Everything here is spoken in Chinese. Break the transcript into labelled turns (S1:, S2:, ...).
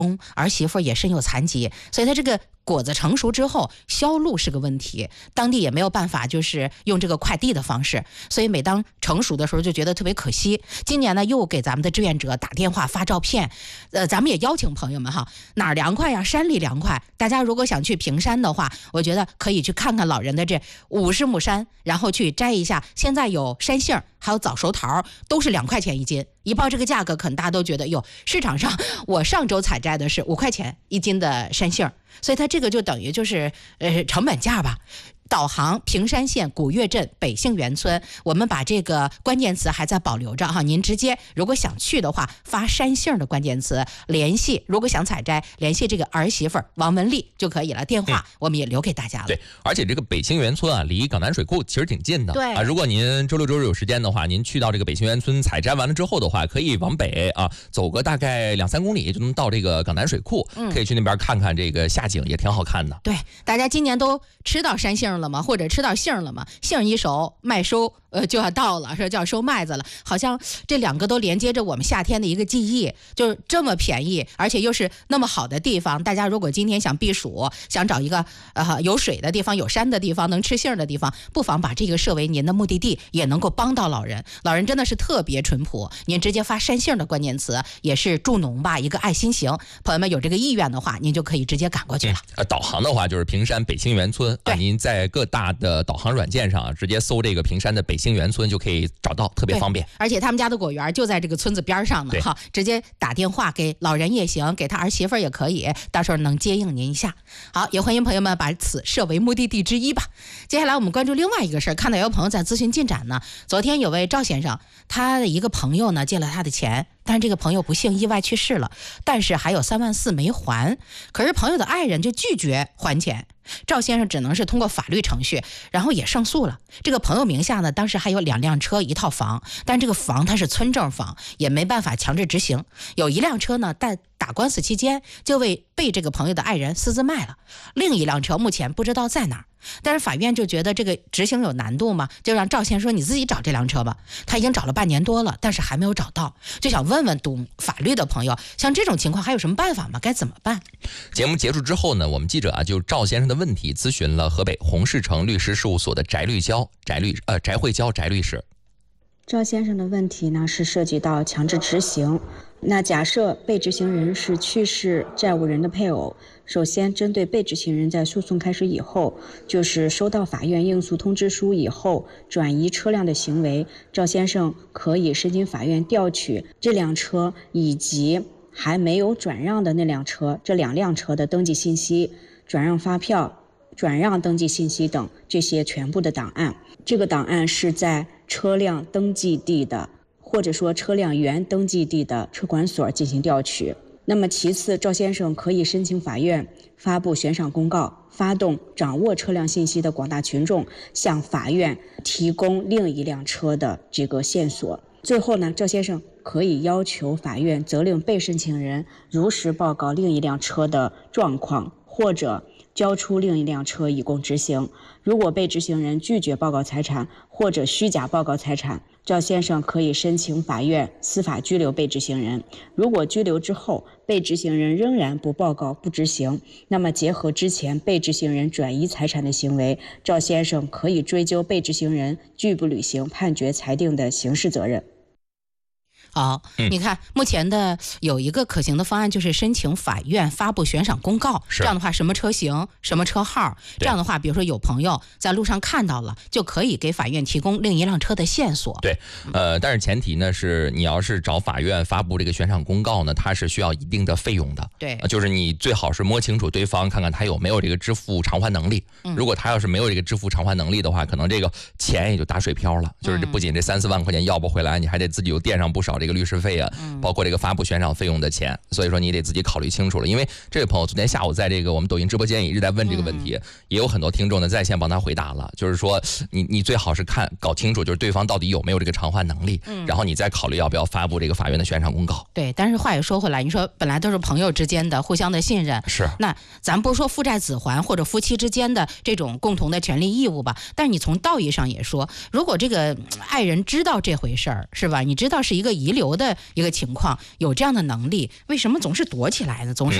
S1: 儿媳妇也身有残疾，所以他这个果子成熟之后销路是个问题，当地也没有办法就是用这个快递的方式，所以每当成熟的时候就觉得特别可惜。今年呢又给咱们的志愿者打电话发照片，咱们也邀请朋友们哈，哪儿凉快呀？山里凉快，大家如果想去平山的话，我觉得可以去看看老人的这50亩山，然后去摘一下。现在有山杏还有早熟桃，都是2块钱一斤，一报这个价格可能大家都觉得哟，市场上我上周采摘的是5块钱一斤的山杏，所以它这个就等于就是成本价吧。导航平山县古岳镇北杏园村，我们把这个关键词还在保留着哈，您直接如果想去的话，发山杏的关键词联系，如果想采摘，联系这个儿媳妇王文丽就可以了。电话我们也留给大家了。
S2: 对，而且这个北杏园村啊，离港南水库其实挺近的。
S1: 对
S2: 啊，如果您周六周日有时间的话，您去到这个北杏园村采摘完了之后的话，可以往北啊走个大概2-3公里就能到这个港南水库，可以去那边看看这个夏景，也挺好看的。
S1: 对，大家今年都吃到山杏了吗？或者吃到杏了吗？杏一熟，麦收就要到了，说就要收麦子了。好像这2个都连接着我们夏天的一个记忆，就是这么便宜，而且又是那么好的地方。大家如果今天想避暑，想找一个有水的地方、有山的地方、能吃杏的地方，不妨把这个设为您的目的地，也能够帮到老人。老人真的是特别淳朴，您直接发山杏的关键词，也是助农吧，一个爱心型。朋友们有这个意愿的话，您就可以直接赶过去了。
S2: 导航的话就是平山北杏园村啊，您在各大的导航软件上啊，直接搜这个平山的北杏园村就可以找到，特别方便。
S1: 而且他们家的果园就在这个村子边上呢，哈，直接打电话给老人也行，给他儿媳妇也可以，到时候能接应您一下。好，也欢迎朋友们把此设为目的地之一吧。接下来我们关注另外一个事儿，看到有朋友在咨询进展呢。昨天有位赵先生，他的一个朋友呢借了他的钱，但是这个朋友不幸意外去世了，但是还有3万4没还，可是朋友的爱人就拒绝还钱。赵先生只能是通过法律程序，然后也上诉了。这个朋友名下呢，当时还有2辆车1套房，但这个房它是村证房，也没办法强制执行。有1辆车呢，在打官司期间就被这个朋友的爱人私自卖了，另一辆车目前不知道在哪儿。但是法院就觉得这个执行有难度嘛，就让赵先生说你自己找这辆车吧。他已经找了半年多了，但是还没有找到，就想问问懂法律的朋友，像这种情况还有什么办法吗？该怎么办？
S2: 节目结束之后呢，我们记者啊就赵先生的问题咨询了河北洪世成律师事务所的翟慧娇律师。
S3: 赵先生的问题呢是涉及到强制执行。那假设被执行人是去世债务人的配偶，首先针对被执行人在诉讼开始以后，就是收到法院应诉通知书以后转移车辆的行为，赵先生可以申请法院调取这辆车以及还没有转让的那辆车这2辆车的登记信息、转让发票、转让登记信息等这些全部的档案。这个档案是在车辆登记地的或者说车辆原登记地的车管所进行调取。那么其次，赵先生可以申请法院发布悬赏公告，发动掌握车辆信息的广大群众向法院提供另一辆车的这个线索。最后呢，赵先生可以要求法院责令被申请人如实报告另一辆车的状况，或者交出另一辆车以供执行。如果被执行人拒绝报告财产或者虚假报告财产，赵先生可以申请法院司法拘留被执行人。如果拘留之后被执行人仍然不报告不执行，那么结合之前被执行人转移财产的行为，赵先生可以追究被执行人拒不履行判决裁定的刑事责任。
S1: 好，你看目前的有一个可行的方案，就是申请法院发布悬赏公告。这样的话，什么车型、什么车号，这样的话，比如说有朋友在路上看到了，就可以给法院提供另一辆车的线索。
S2: 对，但是前提呢是你要是找法院发布这个悬赏公告呢，它是需要一定的费用的。
S1: 对，
S2: 就是你最好是摸清楚对方，看看他有没有这个支付偿还能力。如果他要是没有这个支付偿还能力的话，可能这个钱也就打水漂了。就是不仅这3-4万块钱要不回来，你还得自己又垫上不少这个律师费啊，包括这个发布悬赏费用的钱，所以说你得自己考虑清楚了。因为这位朋友昨天下午在这个我们抖音直播间也一直在问这个问题，也有很多听众呢在线帮他回答了，就是说你最好是搞清楚，就是对方到底有没有这个偿还能力，然后你再考虑要不要发布这个法院的悬赏公告。
S1: 对，但是话也说回来，你说本来都是朋友之间的互相的信任，
S2: 是，
S1: 那咱不是说父债子还或者夫妻之间的这种共同的权利义务吧，但是你从道义上也说，如果这个爱人知道这回事儿，是吧？你知道是一个遗遗留的一个情况，有这样的能力，为什么总是躲起来呢？总是